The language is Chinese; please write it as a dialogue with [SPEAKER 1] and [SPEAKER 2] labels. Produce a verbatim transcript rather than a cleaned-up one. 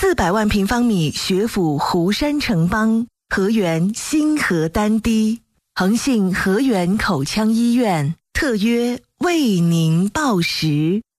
[SPEAKER 1] 四百万平方米学府湖山城邦，河源新河丹堤，恒信河源口腔医院特约为您报时。